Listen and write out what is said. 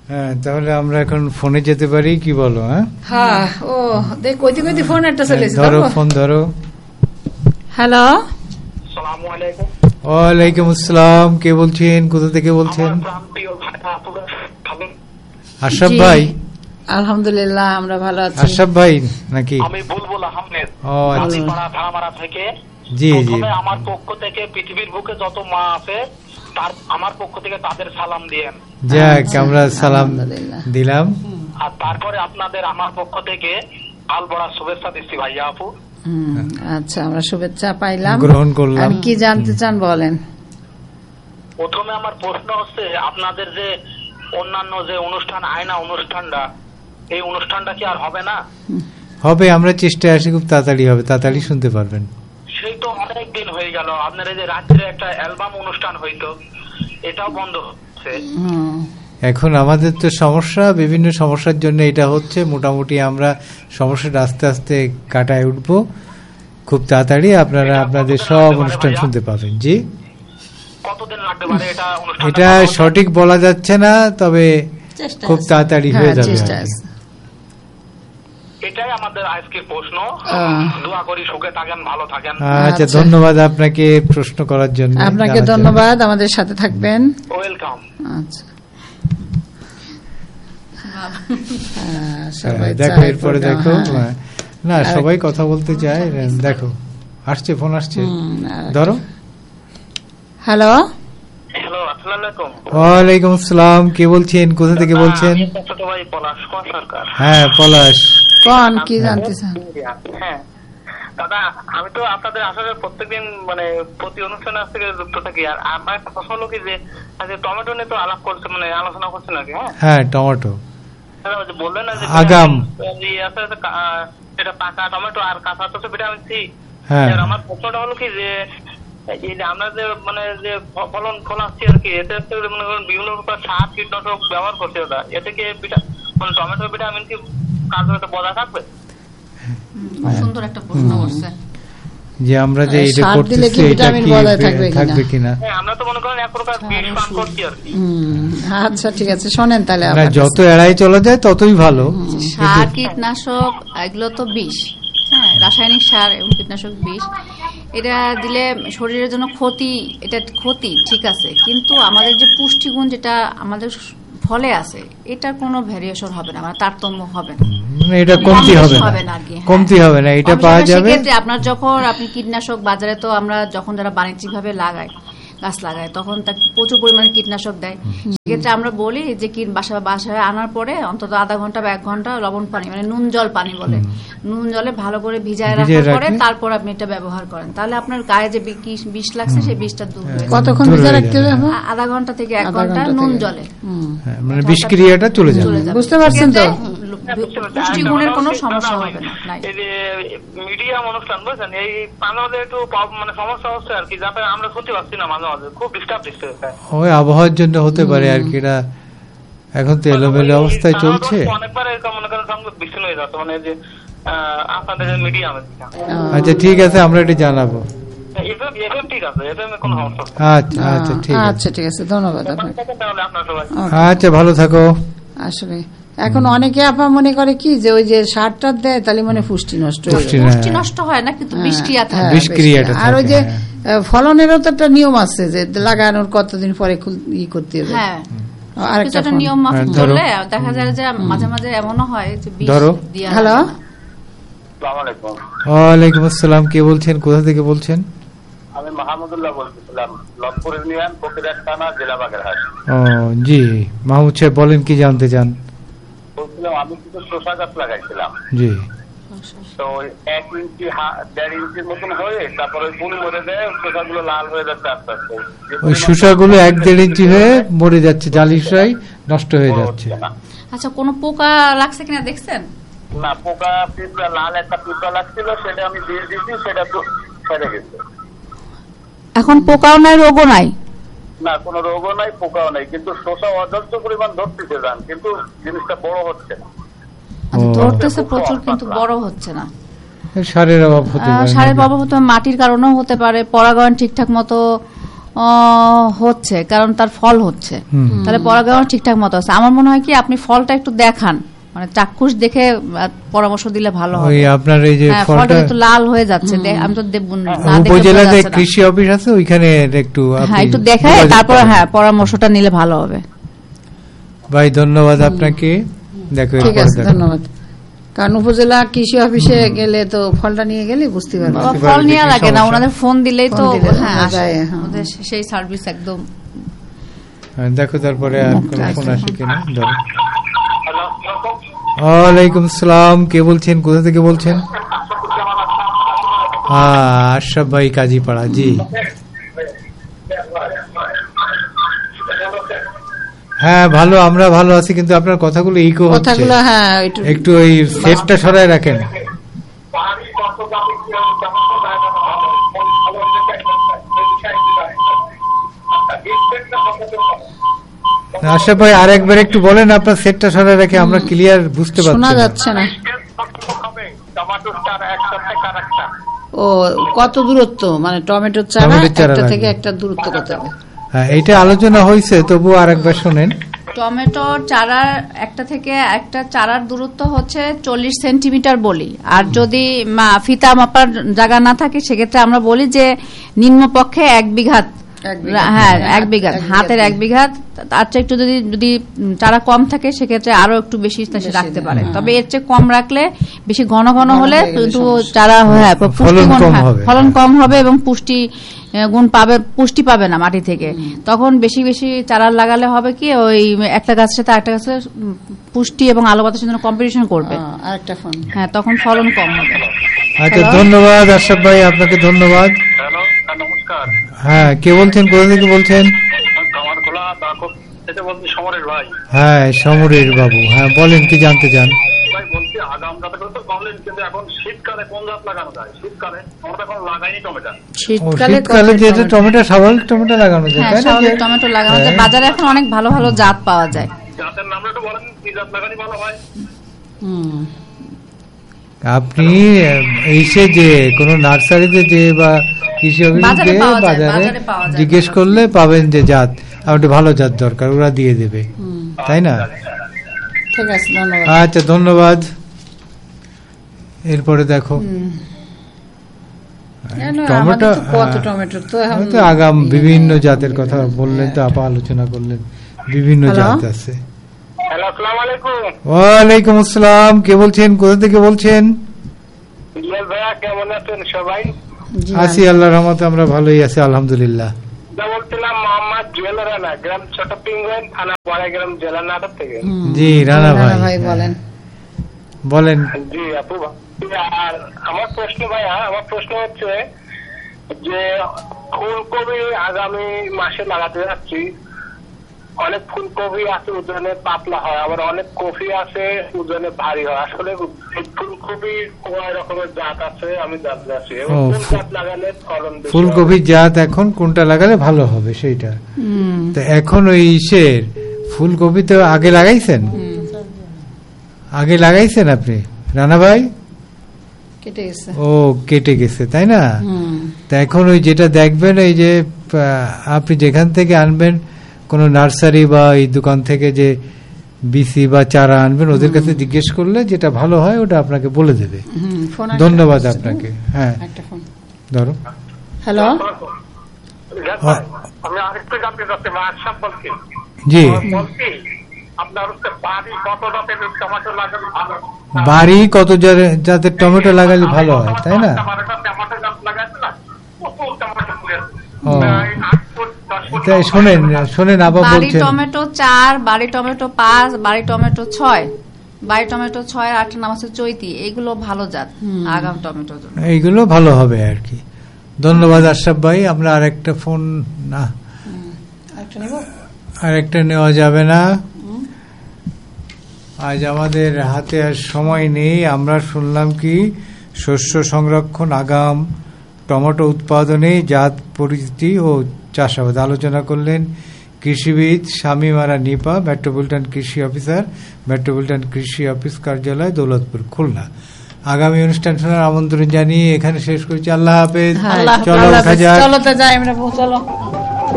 হ্যাঁ, তাহলে আমরা এখন ফোনে যেতে পারি, কি বলো? হ্যাঁ, ও দেখ কইতে কইতে ফোন একটা চলেছে। ধরো, ফোন ধরো। হ্যালো, আসসালামু আলাইকুম। ওয়ালাইকুম আসসালাম। কে বলছেন, কোথা থেকে বলছেন? আশরাফ ভাই? আলহামদুলিল্লাহ আমরা ভালো আছি। আশরাফ ভাই নাকি? আমি বুলবুল আহমেদ, ও আচ্ছা, ধারামারা থেকে। জি জি। আমার পক্ষ থেকে পৃথিবীর বুকে যত মা আছে তার আমার পক্ষ থেকে তাদের সালাম দিয়েন। যাক, আমরা সালাম দিলাম। আর তারপরে আপনাদের আমার পক্ষ থেকে আল বড়া শুভেচ্ছা দিচ্ছি ভাইয়া আপু। আচ্ছা, আমরা শুভেচ্ছা পাইলাম, গ্রহণ করলাম। আর কি জানতে চান বলেন। প্রথমে আমার প্রশ্ন হচ্ছে, আপনাদের যে অন্যান্য যে অনুষ্ঠান আয়না অনুষ্ঠানটা, এই অনুষ্ঠানটা কি আর হবে না? হবে, আমরা চেষ্টায় আছি, খুব তাড়াতাড়ি হবে, তাড়াতাড়ি শুনতে পারবেন। সেই তো অনেক দিন হয়ে গেল। আপনার এই যে রাত্রে একটা অ্যালবাম অনুষ্ঠান হইতো, এটাও বন্ধ হচ্ছে। এখন আমাদের তো সমস্যা, বিভিন্ন সমস্যার জন্য এটা হচ্ছে। মোটামুটি আমরা সমস্যাটা আস্তে আস্তে কাটায় উঠবো, খুব তাড়াতাড়ি আপনারা আপনাদের সব অনুষ্ঠান শুনতে পাবেন। জি, কতদিন লাগতে পারে এটা সঠিক বলা যাচ্ছে না, তবে খুব তাড়াতাড়ি হয়ে যাবে। এটাই আমাদের আজকের প্রশ্ন। দোয়া করি সুখে থাকেন, ভালো থাকেন। আচ্ছা, ধন্যবাদ আপনাকে প্রশ্ন করার জন্য। আপনাকে ধন্যবাদ, আমাদের সাথে থাকবেন। ওয়েলকাম। আচ্ছা, দেখো এরপরে দেখো, না সবাই কথা বলতে চায়। দেখো আসছে, ফোন আসছে, ধরো। হ্যালো, হ্যালো, আসসালামু আলাইকুম। ওয়ালাইকুম আসসালাম। কে বলছেন, কোথা থেকে বলছেন? হ্যাঁ, পলাশ। কোন কি জানতে চান? হ্যাঁ দাদা, আমি তো আপনাদের আসলে প্রত্যেকদিন মানে প্রতি অনুষ্ঠানে আজ থেকে যুক্ত থাকি। আর আমার একটা প্রশ্ন হলো কি, যে টমেটো নিয়ে তো আলাপ করছে, মানে আলোচনা করছে নাকি? হ্যাঁ, টমেটো বললেন না যে আগাম এটা পাকা টমেটো আর কাঁচা হচ্ছে ভিটামিন সি। আমার প্রশ্নটা হলো কি, যে আমরা যে মানে যে ফলন ফলাচ্ছি আর কি, এতে মনে করেন বিভিন্ন প্রকার সার কীটনাশক ব্যবহার করছে, ওটা এতে কি মানে টমেটো ভিটামিন কি কার্যকর বজায় থাকবে? সুন্দর একটা প্রশ্ন করছে যে আমরা যে এটা করতেছি এটা কি থাকবে কিনা। আমরা তো মনে করেন এক প্রকার বিষ পান করছি আর কি। আচ্ছা ঠিক আছে, শোনেন তাহলে। যত এড়াই চলা যায় ততই ভালো। সার কীটনাশক এগুলো তো বিষ, হ্যাঁ, রাসায়নিক সার এবং কীটনাশক বিষ। এটা দিলে শরীরের জন্য ক্ষতি, এটা ক্ষতি ঠিক আছে, কিন্তু আমাদের যে পুষ্টিগুণ যেটা আমাদের ফলে আছে, এটার কোনো ভ্যারিয়েশন হবে না, মানে তারতম্য হবে না, এটা কমতি হবে না, কমতি হবে না, এটা পাওয়া যাবে। আপনার যখন আপনি কীটনাশক বাজারে, তো আমরা যখন যারা বাণিজ্যিক ভাবে লাগাই, গাছ লাগায়, তখন তাকে প্রচুর পরিমাণে কীটনাশক দেয়। সেক্ষেত্রে আমরা বলি যে বাসায় আনার পরে অন্তত আধা ঘন্টা বা 1 ঘন্টা লবণ পানি, মানে নুন জল পানি বলে, নুন জলে ভালো করে ভিজায় রাখার পরে তারপর আপনি এটা ব্যবহার করেন, তাহলে আপনার গায়ে যে বিষ লাগছে সেই বিষটা দূর হয়ে যাবে। কতক্ষণ ভিজা রাখতে হবে? আধা ঘন্টা থেকে 1 ঘন্টা নুন জলে, মানে বিষক্রিয়াটা চলে যাবে। বুঝতে পারছেন তো? পুষ্টিগুণের কোনো সমস্যা হবে না। এই যে মিডিয়াম অনুষ্ঠান বুঝছেন, এই মাঝে একটু মানে সমস্যা হচ্ছে আর কি, যাতে আমরা শুনতে পাচ্ছি না, মাঝে মাঝে খুব ডিস্টার্ব দিচ্ছে। ওই আবহাওয়ার জন্য হতে পারে আর কি, এটা এখন তো এলোমেলো অবস্থায় চলছে। অনেকবার এরকম মনে করেন সংযোগ বিচ্ছিন্ন হয়ে যাচ্ছে, মানে যে আপনাদের মিডিয়াম। আচ্ছা ঠিক আছে, আমরা এটা জানাবো। আচ্ছা ঠিক আছে, ধন্যবাদ আপনাকে। আচ্ছা, ভালো থাকো। আসলে এখন অনেকে আপা মনে করে কি, যে ওই যে সারটা দেয় তাহলে মানে পুষ্টি নষ্ট হয় না, কিন্তু বিষক্রিয়াটা। আর ওই যে ফলনেরও তো একটা নিয়ম আছে, যে লাগানোর কতদিন পরে করতে হবে। হ্যাঁ, আরেকটা নিয়ম মাফিক করলে দেখা যায় যে মাঝে মাঝে এমনও হয় যে বিষ দিয়া। হ্যালো, ওয়ালাইকুম আসসালাম। কে বলছেন, কোথা থেকে বলছেন? আমি মাহমুদুল্লাহ বলছিলাম, লবপুর ইউনিয়ন, ফকিরহাট থানা, জেলা বাগেরহাট। জি মাহমুদ সাহেব, বলেন কি জানতে চান? বলছিলাম আমি কিছু শসা গাছ লাগাইছিলাম। জি, তো 1 ইঞ্চি 1.5 ইঞ্চির মতন হয়ে তারপরে ফুল মরে দেয়, শসাগুলো লাল হয়ে যাচ্ছে আস্তে আস্তে। ওই শসাগুলো 1-1.5 ইঞ্চি হয়ে মরে যাচ্ছে, জালিশাই নষ্ট হয়ে যাচ্ছে। আচ্ছা, কোনো পোকা লাগছে কিনা দেখছেন? না, পোকা পিঁপড়া, লাল একটা পিঁপড়া লাগছিল, সেটা আমি দিয়ে দিয়েছি, সেটা তো ছেড়ে গেছে। এখন পোকাও নাই, রোগও নাই? না, কোনো রোগও নাই, পোকাও নাই, কিন্তু শসা অযথা পরিমাণ ধরতেছে যান, কিন্তু জিনিসটা বড় হচ্ছে না। ধরতেছে প্রচুর, কিন্তু বড় হচ্ছে না। সারের অভাব হতে পারে, সারের অভাব হতে পারে, মাটির কারণেও হতে পারে, পরাগায়ন ঠিকঠাক মতো হচ্ছে, কারণ তার ফল হচ্ছে, তাহলে পরাগায়ন ঠিকঠাক মতো আছে। আমার মনে হয় কি আপনি ফলটা একটু দেখান, মানে চাক্ষুষ দেখে পরামর্শ দিলে ভালো হবে। আপনার এই যে ফলটা একটু লাল হয়ে যাচ্ছে, আমি তো উপজেলাতে কৃষি অফিস আছে, ওইখানে একটু একটু দেখে তারপর পরামর্শটা নিলে ভালো হবে। ভাই ধন্যবাদ আপনাকে। দেখো ঠিক আছে, ধন্যবাদ। কারণ উপজেলা কৃষি অফিসে গেলে তো ফলটা নিয়ে গেলে বুঝতে পারবে, ফল নেওয়া লাগে না, ওনাদের ফোন দিলেই তো সেই সার্ভিস একদম। দেখো তারপরে আর কোন ফোন আসে কিনা। ধরো। ওয়ালাইকুম সালাম, কে বলছেন, কোথা থেকে বলছেন? আশরাফ ভাই কাজীপাড়া। জি হ্যাঁ ভালো, আমরা ভালো আছি, কিন্তু আপনার কথাগুলো ইকো হচ্ছে, একটু ওই সেটটা সরায় রাখেন। আশরাফ ভাই আরেকবার একটু বলেন, আপনার সেটটা সরায় রেখে, আমরা ক্লিয়ার বুঝতে পারছি, শোনা যাচ্ছে না। ও কত দূরত্ব, মানে টমেটোর চারা একটা থেকে একটা দূরত্ব কত হবে? হ্যাঁ এইটা আলোচনা হয়েছে, তবু আরেকবার শুনেন। টমেটোর চারার একটা থেকে একটা চারার দূরত্ব হচ্ছে 40 সেন্টিমিটার বলি, আর যদি ফিতা মাপার জায়গা না থাকে সেক্ষেত্রে আমরা বলি যে নিম্নপক্ষে 1 বিঘা, হ্যাঁ 1 বিঘা, হাতের 1 বিঘা। তার চেয়ে একটু যদি চারা কম থাকে সেক্ষেত্রে আরো একটু বেশি রাখতে পারে, তবে এর চেয়ে কম রাখলে, বেশি ঘন ঘন হলে কিন্তু চারা ফলন কম হবে এবং পুষ্টি পাবে না মাটি থেকে। তখন বেশি বেশি চারা লাগালে হবে কি, ওই একটা গাছের সাথে একটা গাছের পুষ্টি এবং আলো বাতাসের জন্য কম্পিটিশন করবে, হ্যাঁ তখন ফলন কম হবে। আচ্ছা ধন্যবাদ আশরাফ ভাই, আপনাকে ধন্যবাদ। নমস্কার। হ্যাঁ কে বলছেন, কোথা থেকে বলছেন? হ্যাঁ সমরের বাবু, হ্যাঁ বলেন, কি জানতে চান? শীতকালে যেটা টমেটো, স্বাভাবিক টমেটো লাগানো যায়, টমেটো লাগানো যায়, বাজারে এখন অনেক ভালো ভালো জাত পাওয়া যায়। আপনি এসে যে কোনো নার্সারিতে যে বা কৃষি অফিসে বাজারে জিজ্ঞেস করলে পাবেন যে জাত, আমার ভালো জাত দরকার, ওরা দিয়ে দেবে, তাই না? ঠিক আছে, ধন্যবাদ। আচ্ছা ধন্যবাদ। এরপরে দেখো টমেটো আগাম বিভিন্ন জাতের কথা বললেন, তো আপা আলোচনা করলেন, বিভিন্ন জাত আছে। ওয়ালাইকুম আসসালাম, কে বলছেন, কোথা থেকে বলছেন? কেমন আছেন সবাই? আছি আল্লাহর রহমতে, আমরা ভালোই আছি আলহামদুলিল্লাহ। বলছিলাম মোহাম্মদ জুয়েল রানা, গ্রাম ছোট পিঙ্গন, থানা বড়াইগ্রাম, জেলা নাটক থেকে। জি রানা ভাই বলেন। জি আপু, আর আমার প্রশ্ন হচ্ছে যে ফুলকপি আগামী মাসে লাগাতে যাচ্ছি। অনেক ফুলকপি আছে ওজনে পাতলা হয়, আবার অনেক কপি আছে ওজনে ভারী হয়। আসলে ফুলকপি কয় রকমের জাত আছে আমি জানতে চাচ্ছি, এবং কোন জাত লাগালে ফলন বেশি? ফুলকপির জাত এখন কোনটা লাগালে ভালো হবে সেইটা। তো এখন ওই ফুলকপি তো আগে লাগাইছেন, আপনি রানা ভাই? কেটে গেছে তাই না? তা এখন ওই যেটা দেখবেন, এই যে আপনি যেখান থেকে আনবেন, কোন নার্সারি বা এই দোকান থেকে যে বিসি বা চারা আনবেন, ওদের কাছে জিজ্ঞেস করলে যেটা ভালো হয় ওটা আপনাকে বলে দেবে। ধন্যবাদ আপনাকে। হ্যাঁ ধরো। হ্যালো, আমি আরেকটু জানতে চাচ্ছি, আশরাফ বলছি। জি, বাড়ি কত জাতের টমেটো লাগালে ভালো হয়, তাই না? শোনেন আবার বলছেন, টমেটো 4, বাড়ি টমেটো 5, বাড়ি টমেটো 6, বাড়ি টমেটো 6 আর 8 নাম আছে চৈতি। এগুলো ভালো জাত আগাম টমেটো, এইগুলো ভালো হবে আর কি। ধন্যবাদ আশরাফ ভাই। আমরা আরেকটা ফোন, না আরেকটা নেওয়া যাবে না, আজ আমাদের হাতে আর সময় নেই। আমরা শুনলাম কি শস্য সংরক্ষণ, আগাম টমেটো উৎপাদনে জাত পরিচিতি ও চাষাবাদ আলোচনা করলেন কৃষিবিদ শামীমারা নিপা, মেট্রোপলিটন কৃষি অফিসার, মেট্রোপলিটন কৃষি অফিস কার্যালয়, দৌলতপুর, খুলনা। আগামী অনুষ্ঠান শোনার আমন্ত্রণ জানিয়ে এখানে শেষ করছি। আল্লাহ হাফেজ। চলো